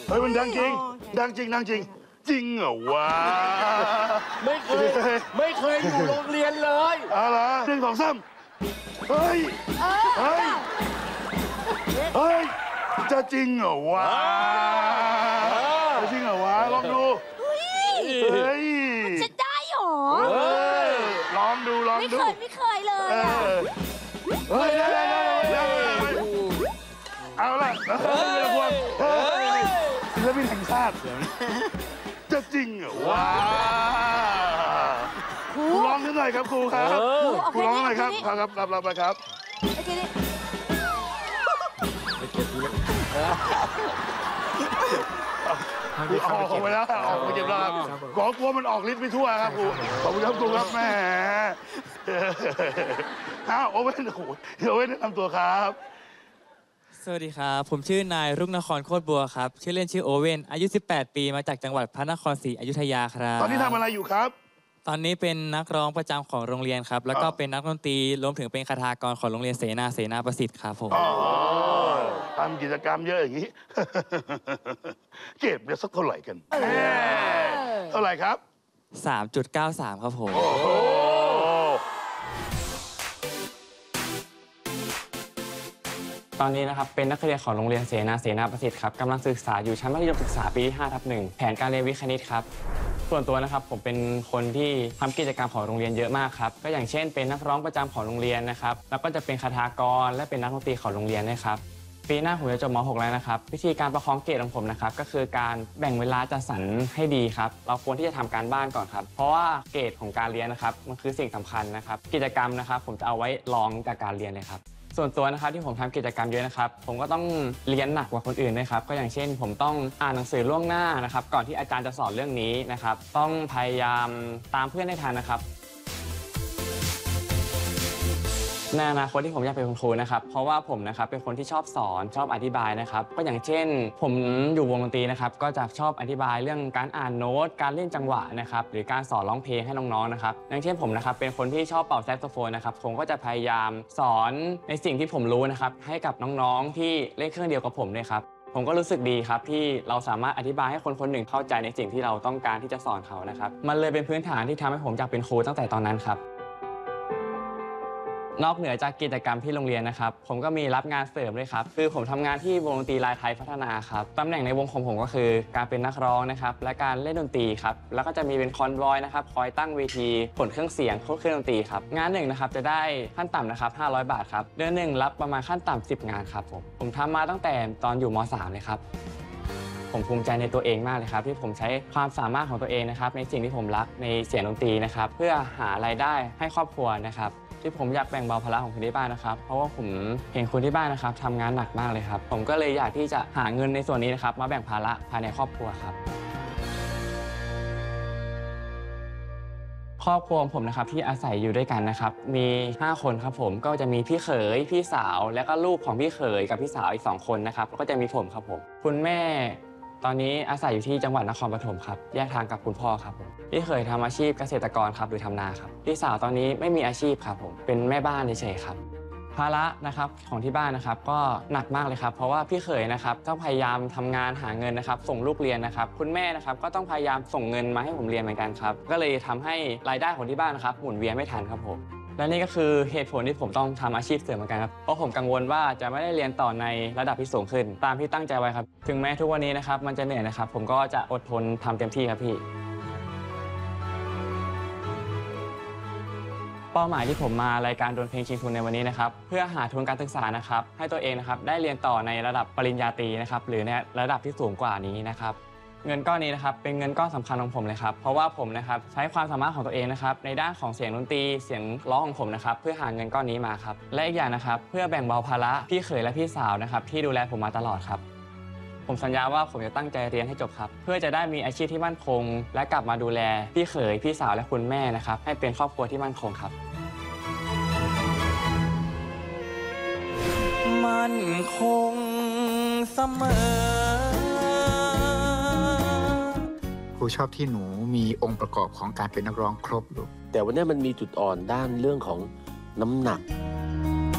เฮ้ยมันดังจริงดังจริงจริงเหรอวะไม่เคยอยู่โรงเรียนเลยอะไร1 2 3เฮ้ยจะจริงเหรอวะจะจริงเหรอวะลองดูเฮ้ยจะได้หรอลองดูไม่เคยเลยเฮ้ยได้เอาล่ะศิลปินแห่งชาติจะจริงเหรอวะครูร้องนิดหน่อยครับครูครับครูร้องหน่อยครับรับไปครับออกไปแล้วออกไปเก็บแล้วครับกลัวมันออกฤทธิ์ไปทั่วครับครูขอบคุณครับครูครับแม่โอเว่นแนะนำตัวครับสวัสดีครับผมชื่อนายรุ่งนครโคตรบัวครับชื่อเล่นชื่อโอเว่นอายุ18 ปีมาจากจังหวัดพระนครศรีอยุธยาครับตอนนี้ทำอะไรอยู่ครับตอนนี้เป็นนักร้องประจำของโรงเรียนครับแล้วก็เป็นนักดนตรีรวมถึงเป็นคทากรของโรงเรียนเสนาประสิทธิ์ครับผมทำกิจกรรมเยอะอย่างนี้เก็บได้สักเท่าไหร่กันเท่าไหร่ครับ 3.93 ครับผมตอนนี้นะครับเป็นนักเรียนของโรงเรียนเสนาประสิทธิ์ครับกำลังศึกษาอยู่ชั้นมัธยมศึกษาปีที่ 5/1 แผนการเรียนวิทย์คณิตครับส่วนตัวนะครับผมเป็นคนที่ทำกิจกรรมของโรงเรียนเยอะมากครับก็อย่างเช่นเป็นนักร้องประจำของโรงเรียนนะครับแล้วก็จะเป็นคทากรและเป็นนักดนตรีของโรงเรียนนะครับปีหน้าผมจะจบม.6 แล้วนะครับวิธีการประคองเกรดของผมนะครับก็คือการแบ่งเวลาจัดสรรให้ดีครับเราควรที่จะทำการบ้านก่อนครับเพราะว่าเกรดของการเรียนนะครับมันคือสิ่งสำคัญนะครับกิจกรรมนะครับผมจะเอาไว้รองจากการเรียนเลยครับส่วนตัวนะครับที่ผมทำกิจกรรมเยอะนะครับผมก็ต้องเรียนหนักกว่าคนอื่นนะครับก็อย่างเช่นผมต้องอ่านหนังสือล่วงหน้านะครับก่อนที่อาจารย์จะสอนเรื่องนี้นะครับต้องพยายามตามเพื่อนให้ทันนะครับในอนาคตที่ผมอยากเป็นคุณครูนะครับเพราะว่าผมนะครับเป็นคนที่ชอบสอนชอบอธิบายนะครับก็อย่างเช่นผมอยู่วงดนตรีนะครับก็จะชอบอธิบายเรื่องการอ่านโน้ตการเล่นจังหวะนะครับหรือการสอนร้องเพลงให้น้องๆนะครับอย่างเช่นผมนะครับเป็นคนที่ชอบเป่าแซกโซโฟนนะครับผมก็จะพยายามสอนในสิ่งที่ผมรู้นะครับให้กับน้องๆที่เล่นเครื่องเดียวกับผมด้วยครับผมก็รู้สึกดีครับที่เราสามารถอธิบายให้คนคนหนึ่งเข้าใจในสิ่งที่เราต้องการที่จะสอนเขานะครับมันเลยเป็นพื้นฐานที่ทำให้ผมอยากเป็นครูตั้งแต่ตอนนั้นครับนอกเหนือจากกิจกรรมที่โรงเรียนนะครับผมก็มีรับงานเสริมด้วยครับคือผมทำงานที่วงดนตรีลายไทยพัฒนาครับตำแหน่งในวงของผมก็คือการเป็นนักร้องนะครับและการเล่นดนตรีครับแล้วก็จะมีเป็นคอนวอยนะครับคอยตั้งเวทีขนเครื่องเสียงเครื่องดนตรีครับงานหนึ่งนะครับจะได้ขั้นต่ำนะครับ500 บาทครับเดือนหนึ่งรับประมาณขั้นต่ำ10 งานครับผมทำมาตั้งแต่ตอนอยู่ม.3 เลยครับผมภูมิใจในตัวเองมากเลยครับที่ผมใช้ความสามารถของตัวเองนะครับในสิ่งที่ผมรักในเสียงดนตรีนะครับเพื่อหารายได้ให้ครอบครัวนะครับที่ผมอยากแบ่งเบาภาระของคนที่บ้านนะครับเพราะว่าผมเห็นคนที่บ้านนะครับทำงานหนักมากเลยครับผมก็เลยอยากที่จะหาเงินในส่วนนี้นะครับมาแบ่งภาระภายในครอบครัวครับครอบครัวผมนะครับที่อาศัยอยู่ด้วยกันนะครับมี5 คนครับผมก็จะมีพี่เขยพี่สาวและก็ลูกของพี่เขยกับพี่สาวอีก2 คนนะครับแล้วก็จะมีผมครับผมคุณแม่ตอนนี้อาศัยอยู่ที่จังหวัดนครปฐมครับแยกทางกับคุณพ่อครับผมพี่เคยทำอาชีพเกษตรกรครับหรือทำนาครับพี่สาวตอนนี้ไม่มีอาชีพครับผมเป็นแม่บ้านเฉยๆครับภาระนะครับของที่บ้านนะครับก็หนักมากเลยครับเพราะว่าพี่เขยนะครับต้องพยายามทำงานหาเงินนะครับส่งลูกเรียนนะครับคุณแม่นะครับก็ต้องพยายามส่งเงินมาให้ผมเรียนเหมือนกันครับก็เลยทำให้รายได้ของที่บ้านนะครับหมุนเวียนไม่ทันครับผมและนี่ก็คือเหตุผลที่ผมต้องทำอาชีพเสริมเหมือนกันครับเพราะผมกังวลว่าจะไม่ได้เรียนต่อในระดับที่สูงขึ้นตามที่ตั้งใจไว้ครับถึงแม้ทุกวันนี้นะครับมันจะเหนื่อยนะครับผมก็จะอดทนทำเต็มที่ครับพี่เป้าหมายที่ผมมารายการดวลเพลงชิงทุนในวันนี้นะครับเพื่อหาทุนการศึกษานะครับให้ตัวเองนะครับได้เรียนต่อในระดับปริญญาตรีนะครับหรือในระดับที่สูงกว่านี้นะครับเงินก้อนนี้นะครับเป็นเงินก้อนสำคัญของผมเลยครับเพราะว่าผมนะครับใช้ความสามารถของตัวเองนะครับในด้านของเสียงดนตรีเสียงร้องของผมนะครับเพื่อหาเงินก้อนนี้มาครับและอีกอย่างนะครับเพื่อแบ่งเบาภาระพี่เขยและพี่สาวนะครับที่ดูแลผมมาตลอดครับผมสัญญาว่าผมจะตั้งใจเรียนให้จบครับเพื่อจะได้มีอาชีพที่มั่นคงและกลับมาดูแลพี่เขยพี่สาวและคุณแม่นะครับให้เป็นครอบครัวที่มั่นคงครับมั่นคงเสมอครูชอบที่หนูมีองค์ประกอบของการเป็นนักร้องครบลูกแต่วันนี้มันมีจุดอ่อนด้านเรื่องของน้ำหนัก